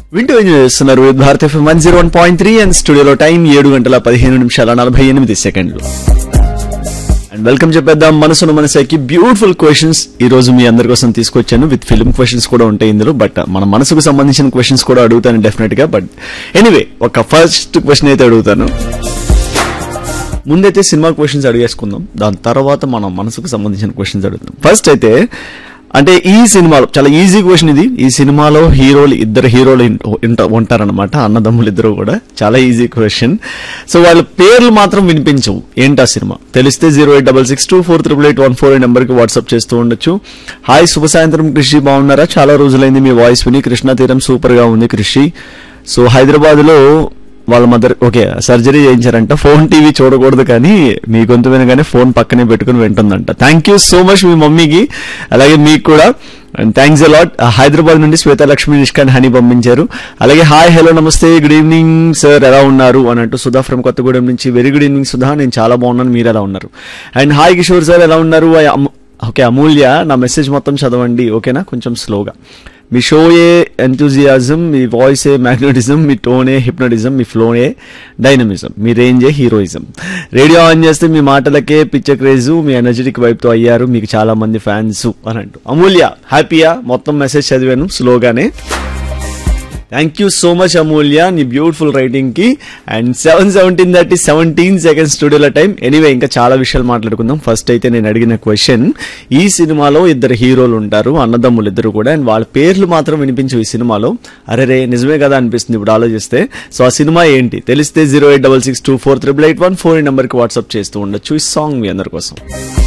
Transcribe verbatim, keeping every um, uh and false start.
వింటూ ఎంజాయ్ చేస్తున్నారు with Bharat FM one zero one point three and స్టూడియోలో టైం ఏడు గంటల పదిహేను నిమిషాల నలభై ఎనిమిది సెకండ్లు. అండ్ వెల్కమ్ చెప్పేద్దాం మనసును మనసుకి బ్యూటిఫుల్ క్వశ్చన్స్ ఈ రోజు మీ అందరి కోసం తీసుకొచ్చాను. విత్ ఫిల్మ్ క్వశ్చన్స్ కూడా ఉంటాయి ఇందులో, బట్ మన మనసుకు సంబంధించిన క్వశ్చన్స్ కూడా అడుగుతాను డెఫినెట్ గా. బట్ ఎనీవే ఒక ఫస్ట్ క్వశ్చన్ అయితే అడుగుతాను. ముందైతే సినిమా క్వశ్చన్స్ అడిగేసుకుందాం, దాని తర్వాత మనం మనసుకు సంబంధించిన క్వశ్చన్స్ అడుగుతాం. ఫస్ట్ అయితే అంటే ఈ సినిమాలో చాలా ఈజీ క్వశ్చన్ ఇది. ఈ సినిమాలో హీరోలు ఇద్దరు హీరోలు ఉంటారనమాట, అన్నదమ్ములు ఇద్దరు కూడా. చాలా ఈజీ క్వశ్చన్. సో వాళ్ళ పేర్లు మాత్రం వినిపించవు. ఏంటా సినిమా తెలిస్తే zero eight double six two four triple eight one four ఈ నెంబర్కి వాట్సాప్ చేస్తూ ఉండొచ్చు. హాయ్ శుభ సాయంత్రం కృషి, బాగున్నారా? చాలా రోజులైంది మీ వాయిస్ విని. కృష్ణా తీరం సూపర్ గా ఉంది కృషి. సో హైదరాబాద్ లో వాళ్ళ mother okay surgery చేయించారంట. Phone TV చూడకూడదు కానీ మీ గొంతు వినగానే ఫోన్ పక్కనే పెట్టుకుని వింటుందంట. థ్యాంక్ యూ సో మచ్ మీ మమ్మీకి, అలాగే మీకు కూడా థ్యాంక్స్ అలాట్. హైదరాబాద్ నుండి శ్వేత లక్ష్మి నిష్కాన్ హనీ పంపించారు. అలాగే హాయ్ హలో నమస్తే గుడ్ ఈవినింగ్ సార్ ఎలా ఉన్నారు అని అంటూ సుధా ఫ్రమ్ కొత్తగూడెం నుంచి. వెరీ గుడ్ ఈవినింగ్ సుధా, నేను చాలా బాగున్నాను, మీరు ఎలా ఉన్నారు? అండ్ హాయ్ కిషోర్ సార్ ఎలా ఉన్నారు? ఓకే అమూల్య, నా మెసేజ్ మొత్తం చదవండి ఓకేనా, కొంచెం స్లోగా. మీ show A enthusiasm, me voice A magnetism, me tone A hypnotism, me flow A dynamism, me range A heroism. Radio on చేస్తే మీ మాటలకే పిచ్చ క్రేజు, మీ ఎనర్జెటిక్ వైపుతో అయ్యారు, మీకు చాలా మంది ఫ్యాన్స్ అని అంటూ. అమూల్య హ్యాపీయా? మొత్తం మెసేజ్ చదివాను స్లోగానే. థ్యాంక్ యూ సో మచ్ అమూల్య నీ బ్యూటిఫుల్ రైటింగ్ కి. And seven seventeen thirty seventeen seconds స్టూడియోలో టైం. ఎనీవే ఇంకా చాలా విషయాలు మాట్లాడుకుందాం. ఫస్ట్ అయితే నేను అడిగిన క్వశ్చన్, ఈ సినిమాలో ఇద్దరు హీరోలు ఉంటారు, అన్నదమ్ములు ఇద్దరు కూడా, అండ్ వాళ్ళ పేర్లు మాత్రం వినిపించవు ఈ సినిమాలో. అరే రే నిజమే కదా అనిపిస్తుంది ఇప్పుడు ఆలోచిస్తే. సో ఆ సినిమా ఏంటి తెలిస్తే zero eight double six two four triple eight one four ఈ నెంబర్కి వాట్సాప్ చేస్తూ ఉండొచ్చు. ఈ సాంగ్ మీ అందరి కోసం.